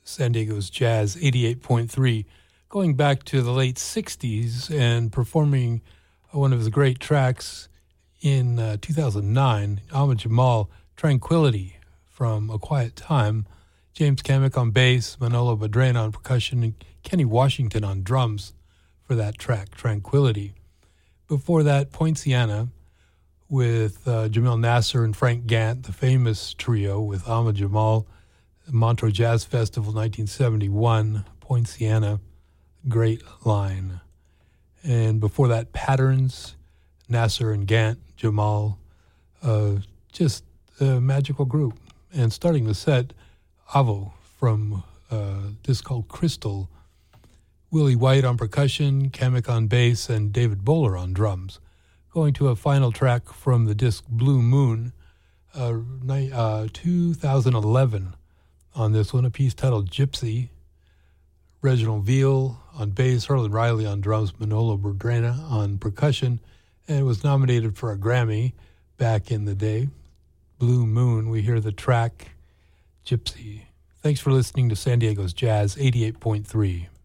San Diego's Jazz 88.3, going back to the late 60s and performing one of his great tracks in 2009, Ahmad Jamal, Tranquility from A Quiet Time, James Kamek on bass, Manolo Badrena on percussion, and Kenny Washington on drums for that track, Tranquility. Before that, Poinciana with Jamil Nasser and Frank Gant, the famous trio with Ahmad Jamal, Montreux Jazz Festival 1971, Poinciana, great line. And before that, Patterns, Nasser and Gant, Jamal, just a magical group. And starting the set, Avo from disc called Crystal, Willie White on percussion, Kamek on bass, and David Bowler on drums. Going to a final track from the disc Blue Moon, 2011. On this one, a piece titled Gypsy, Reginald Veal on bass, Harlan Riley on drums, Manolo Badrena on percussion, and it was nominated for a Grammy back in the day. Blue Moon, we hear the track Gypsy. Thanks for listening to San Diego's Jazz 88.3.